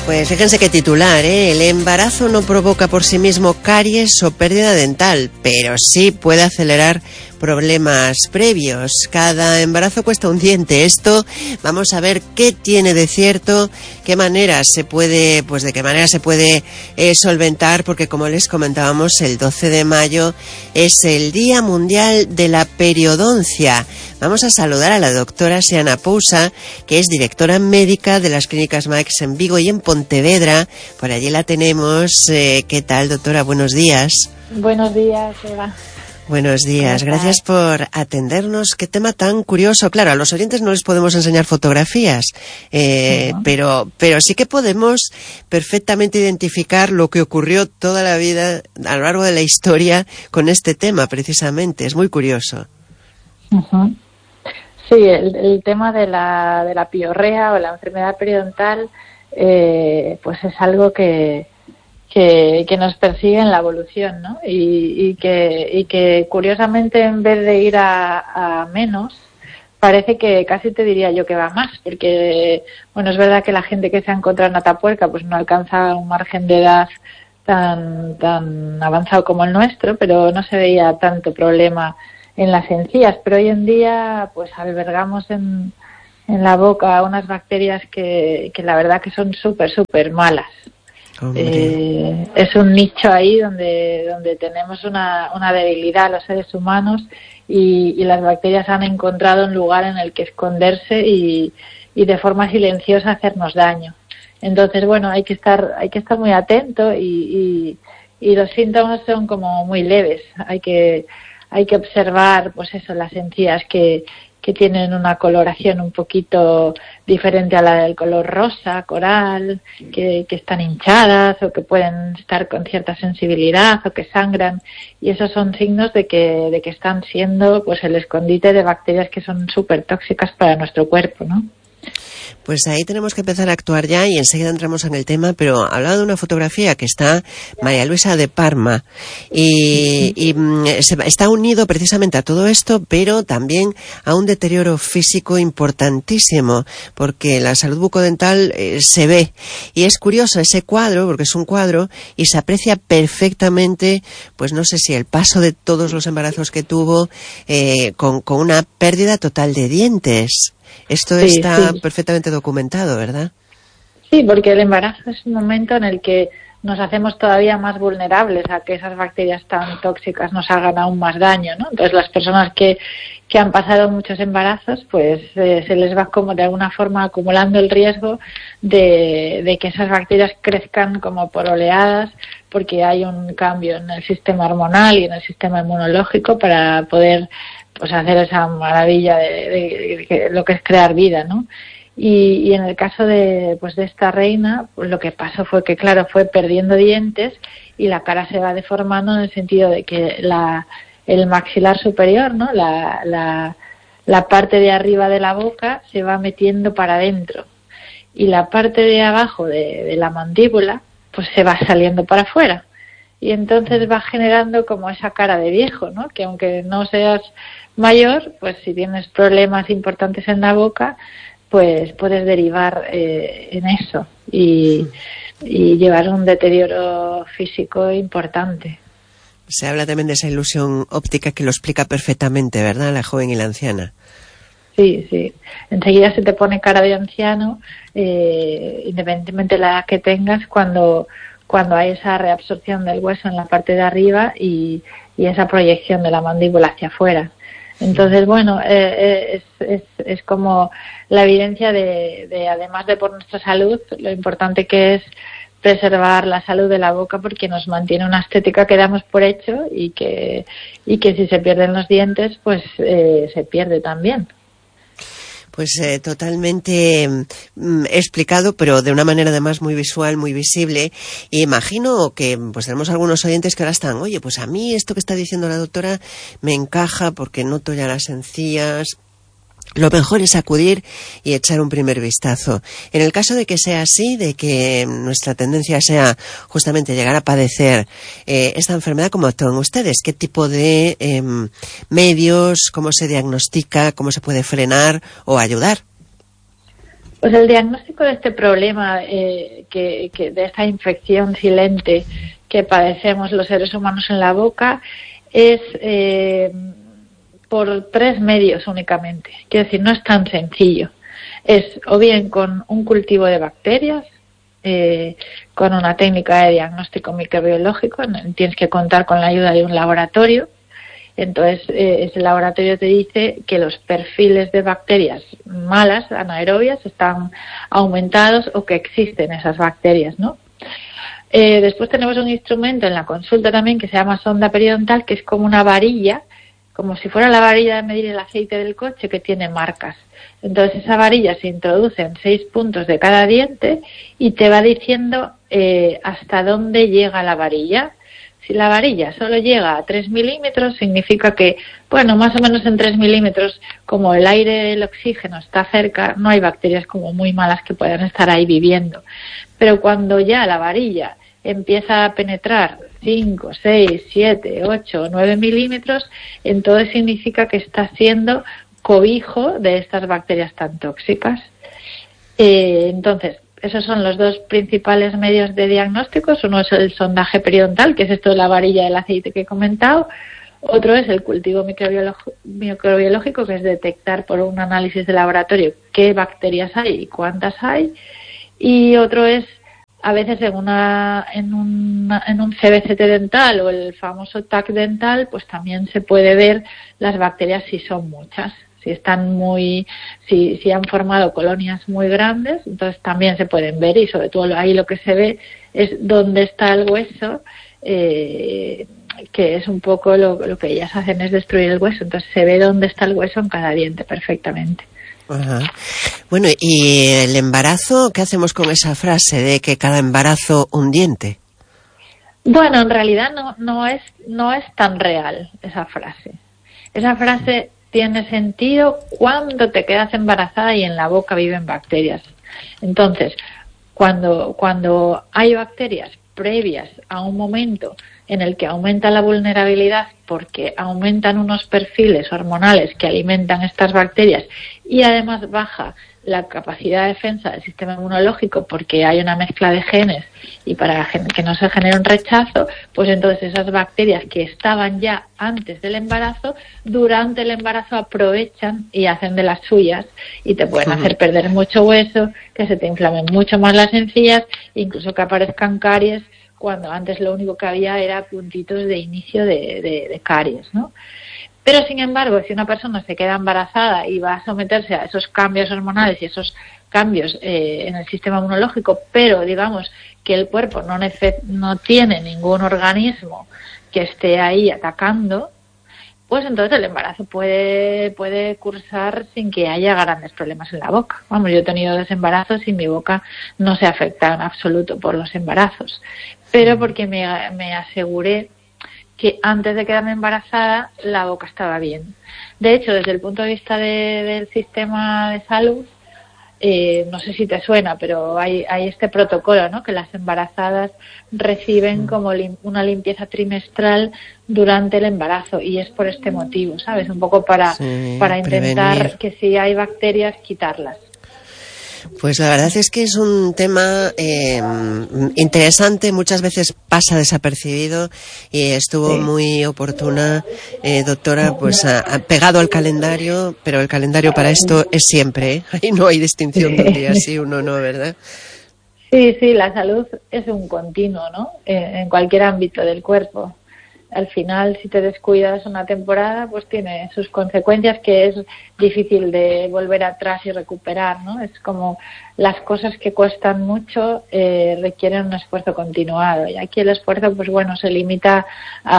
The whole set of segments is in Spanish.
Pues fíjense qué titular, ¿eh? El embarazo no provoca por sí mismo caries o pérdida dental, pero sí puede acelerar problemas previos. Cada embarazo cuesta un diente. Esto vamos a ver qué tiene de cierto, qué manera se puede, pues de qué manera se puede solventar, porque como les comentábamos, el 12 de mayo es el Día Mundial de la Periodoncia. Vamos a saludar a la doctora Seana Pousa, que es directora médica de las clínicas Max en Vigo y en Pontevedra. Por allí la tenemos. ¿Qué tal, doctora? Buenos días. Buenos días, Eva. Buenos días, gracias por atendernos. Qué tema tan curioso. Claro, a los oyentes no les podemos enseñar fotografías, pero sí que podemos perfectamente identificar lo que ocurrió toda la vida, a lo largo de la historia, con este tema, precisamente. Es muy curioso. Uh-huh. Sí, el tema de la piorrea o la enfermedad periodontal, pues es algo que nos persigue en la evolución, ¿no? Y que curiosamente, en vez de ir a menos, parece que casi te diría yo que va más, porque bueno, es verdad que la gente que se ha encontrado en Atapuerca pues no alcanza un margen de edad tan avanzado como el nuestro, pero no se veía tanto problema en las encías. Pero hoy en día pues albergamos en la boca unas bacterias que la verdad que son súper malas. Es un nicho ahí donde tenemos una debilidad los seres humanos, y las bacterias han encontrado un lugar en el que esconderse y de forma silenciosa hacernos daño. Entonces, bueno, hay que estar muy atento, y los síntomas son como muy leves. Hay que observar, pues eso, las encías que tienen una coloración un poquito diferente a la del color rosa, coral, que están hinchadas o que pueden estar con cierta sensibilidad o que sangran, y esos son signos de que están siendo pues el escondite de bacterias que son súper tóxicas para nuestro cuerpo, ¿no? Pues ahí tenemos que empezar a actuar ya, y enseguida entramos en el tema, pero hablaba de una fotografía que está María Luisa de Parma, y está unido precisamente a todo esto, pero también a un deterioro físico importantísimo, porque la salud bucodental se ve, y es curioso ese cuadro, porque es un cuadro, y se aprecia perfectamente, pues no sé si el paso de todos los embarazos que tuvo, con una pérdida total de dientes. Esto está perfectamente documentado, ¿verdad? Sí, porque el embarazo es un momento en el que nos hacemos todavía más vulnerables a que esas bacterias tan tóxicas nos hagan aún más daño, ¿no? Entonces, las personas que han pasado muchos embarazos, pues se les va como de alguna forma acumulando el riesgo de que esas bacterias crezcan como por oleadas, porque hay un cambio en el sistema hormonal y en el sistema inmunológico para poder pues hacer esa maravilla de lo que es crear vida, ¿no? Y en el caso de esta reina, pues lo que pasó fue que, claro, fue perdiendo dientes, y la cara se va deformando en el sentido de que el maxilar superior, ¿no? La parte de arriba de la boca se va metiendo para adentro, y la parte de abajo de la mandíbula pues se va saliendo para afuera, y entonces va generando como esa cara de viejo, ¿no? Que aunque no seas mayor, pues si tienes problemas importantes en la boca, pues puedes derivar en eso y llevar un deterioro físico importante. Se habla también de esa ilusión óptica que lo explica perfectamente, ¿verdad? La joven y la anciana. Sí. Enseguida se te pone cara de anciano, independientemente de la edad que tengas, cuando hay esa reabsorción del hueso en la parte de arriba y esa proyección de la mandíbula hacia afuera. Entonces, bueno, es como la evidencia de además de por nuestra salud, lo importante que es preservar la salud de la boca, porque nos mantiene una estética que damos por hecho, y que si se pierden los dientes, pues se pierde también. Pues totalmente explicado, pero de una manera además muy visual, muy visible. Y imagino que pues tenemos algunos oyentes que ahora están, oye, pues a mí esto que está diciendo la doctora me encaja porque noto ya las encías. Lo mejor es acudir y echar un primer vistazo. En el caso de que sea así, de que nuestra tendencia sea justamente llegar a padecer esta enfermedad, ¿cómo actúan ustedes? ¿Qué tipo de medios, cómo se diagnostica, cómo se puede frenar o ayudar? Pues el diagnóstico de este problema, de esta infección silente que padecemos los seres humanos en la boca, es por 3 medios únicamente. Quiero decir, no es tan sencillo. Es o bien con un cultivo de bacterias, con una técnica de diagnóstico microbiológico, tienes que contar con la ayuda de un laboratorio. Entonces, ese laboratorio te dice que los perfiles de bacterias malas, anaerobias, están aumentados o que existen esas bacterias, ¿no? Después tenemos un instrumento en la consulta también que se llama sonda periodontal, que es como una varilla, como si fuera la varilla de medir el aceite del coche, que tiene marcas. Entonces, esa varilla se introduce en 6 puntos de cada diente y te va diciendo hasta dónde llega la varilla. Si la varilla solo llega a 3 milímetros, significa que, bueno, más o menos en 3 milímetros, como el aire, el oxígeno está cerca, no hay bacterias como muy malas que puedan estar ahí viviendo. Pero cuando ya la varilla empieza a penetrar 5, 6, 7, 8, 9 milímetros, entonces significa que está siendo cobijo de estas bacterias tan tóxicas. Entonces, esos son los 2 principales medios de diagnósticos. Uno es el sondaje periodontal, que es esto de la varilla del aceite que he comentado. Otro es el cultivo microbiológico, que es detectar por un análisis de laboratorio qué bacterias hay y cuántas hay. Y otro es, a veces en un CBCT dental o el famoso TAC dental, pues también se puede ver las bacterias si son muchas. Si han formado colonias muy grandes, entonces también se pueden ver, y sobre todo ahí lo que se ve es dónde está el hueso, que es un poco lo que ellas hacen, es destruir el hueso. Entonces se ve dónde está el hueso en cada diente perfectamente. Ajá. Bueno, ¿y el embarazo? ¿Qué hacemos con esa frase de que cada embarazo un diente? Bueno, en realidad no es tan real esa frase. Esa frase tiene sentido cuando te quedas embarazada y en la boca viven bacterias. Entonces, cuando hay bacterias previas a un momento en el que aumenta la vulnerabilidad porque aumentan unos perfiles hormonales que alimentan estas bacterias y además baja la capacidad de defensa del sistema inmunológico porque hay una mezcla de genes y para que no se genere un rechazo, pues entonces esas bacterias que estaban ya antes del embarazo, durante el embarazo aprovechan y hacen de las suyas y te pueden hacer perder mucho hueso, que se te inflamen mucho más las encías, incluso que aparezcan caries, cuando antes lo único que había era puntitos de inicio de caries, ¿no? Pero, sin embargo, si una persona se queda embarazada y va a someterse a esos cambios hormonales y esos cambios en el sistema inmunológico, pero digamos que el cuerpo no tiene ningún organismo que esté ahí atacando, pues entonces el embarazo puede cursar sin que haya grandes problemas en la boca. Vamos, yo he tenido 2 embarazos y mi boca no se afecta en absoluto por los embarazos, pero porque me aseguré que antes de quedarme embarazada la boca estaba bien. De hecho, desde el punto de vista del sistema de salud, no sé si te suena, pero hay este protocolo, ¿no? Que las embarazadas reciben como una limpieza trimestral durante el embarazo, y es por este motivo, ¿sabes? Un poco para intentar prevenir que si hay bacterias, quitarlas. Pues la verdad es que es un tema interesante, muchas veces pasa desapercibido, y estuvo muy oportuna, doctora, pues pegado al calendario, pero el calendario para esto es siempre, ¿eh? Ahí no hay distinción de un día sí, uno no, ¿verdad? Sí, la salud es un continuo, ¿no? En cualquier ámbito del cuerpo. Al final, si te descuidas una temporada, pues tiene sus consecuencias, que es difícil de volver atrás y recuperar, ¿no? Es como las cosas que cuestan mucho requieren un esfuerzo continuado, y aquí el esfuerzo, pues bueno, se limita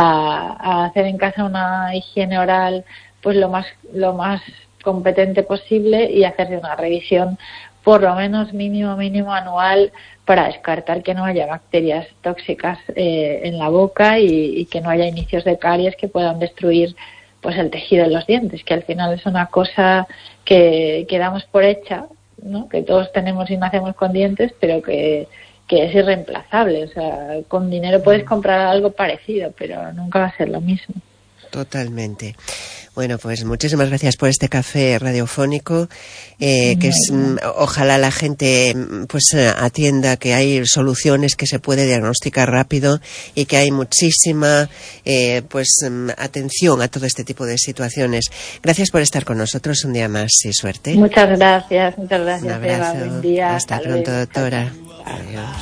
a hacer en casa una higiene oral pues lo más competente posible y hacerse una revisión por lo menos mínimo anual para descartar que no haya bacterias tóxicas en la boca y que no haya inicios de caries que puedan destruir pues el tejido de los dientes, que al final es una cosa que damos por hecha, ¿no? Que todos tenemos y nacemos con dientes, pero que es irreemplazable. O sea, con dinero puedes comprar algo parecido, pero nunca va a ser lo mismo. Totalmente. Bueno, pues muchísimas gracias por este café radiofónico, que es, ojalá la gente pues atienda que hay soluciones, que se puede diagnosticar rápido y que hay muchísima atención a todo este tipo de situaciones. Gracias por estar con nosotros un día más y suerte. Muchas gracias, Un abrazo. Eva. Buen día. Hasta pronto, doctora. Adiós.